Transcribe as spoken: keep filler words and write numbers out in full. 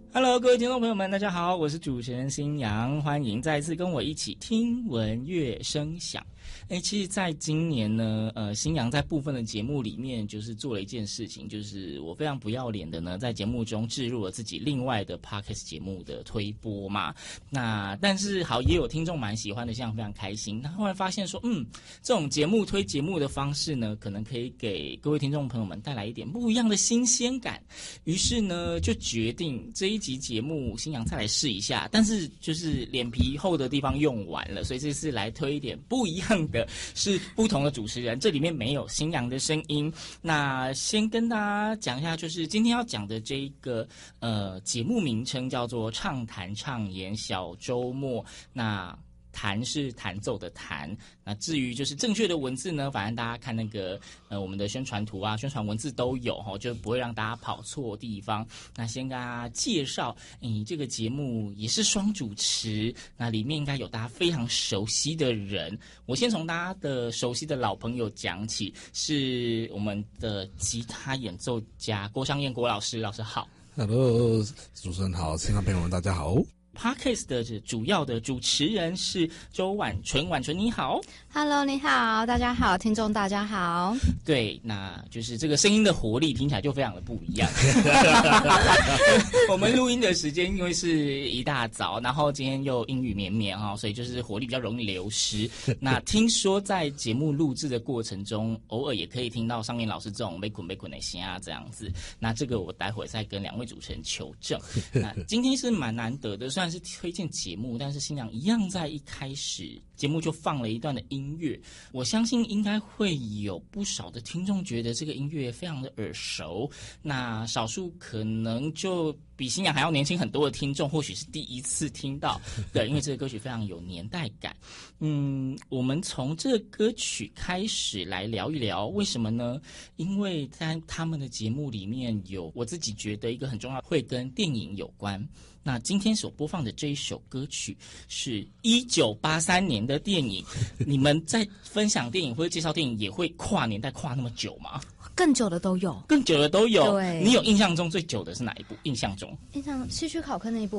Hello， 各位听众朋友们，大家好，我是主持人新阳，欢迎再次跟我一起听闻乐声响。哎，其实在今年呢，呃，新阳在部分的节目里面，就是做了一件事情，就是我非常不要脸的呢，在节目中置入了自己另外的 Podcast 节目的推播嘛。那但是好，也有听众蛮喜欢的，这样非常开心。那后来发现说，嗯，这种节目推节目的方式呢，可能可以给各位听众朋友们带来一点不一样的新鲜感。于是呢，就决定这一集节目新阳再来试一下，但是就是脸皮厚的地方用完了，所以这次来推一点不一样的。是不同的主持人，这里面没有新阳的声音。那先跟大家讲一下，就是今天要讲的这一个呃节目名称叫做畅谈畅言小周末。那弹是弹奏的弹，那至于就是正确的文字呢，反正大家看那个呃我们的宣传图啊、宣传文字都有齁，就不会让大家跑错地方。那先跟大家介绍，诶，这个节目也是双主持，那里面应该有大家非常熟悉的人。我先从大家的熟悉的老朋友讲起，是我们的吉他演奏家郭湘燕郭老师，老师好。 Hello， 主持人好，听众朋友们大家好。 Podcast 的主要的主持人是周婉纯，婉纯你好。 Hello， 你好，大家好，听众大家好。 对，那就是这个声音的活力听起来就非常的不一样。我们录音的时间因为是一大早，然后今天又阴雨绵绵哈，所以就是活力比较容易流失。那听说在节目录制的过程中，偶尔也可以听到上面老师这种被捆被捆的声啊这样子。那这个我待会再跟两位主持人求证。那今天是蛮难得的，虽然是推荐节目，但是新娘一样在一开始节目就放了一段的音乐，我相信应该会有不少的听众觉得这个音乐非常的耳熟，那少数可能就比新娘还要年轻很多的听众或许是第一次听到，对，因为这个歌曲非常有年代感。嗯，我们从这个歌曲开始来聊一聊，为什么呢？因为在他们的节目里面有我自己觉得一个很重要，会跟电影有关。那今天所播放的这一首歌曲是一九八三年的电影，你们在分享电影或者介绍电影也会跨年代跨那么久吗？ 更久的都有， 更久的都有。 对， 你有印象中最久的是哪一部？印象中， 印象希区考克那一部。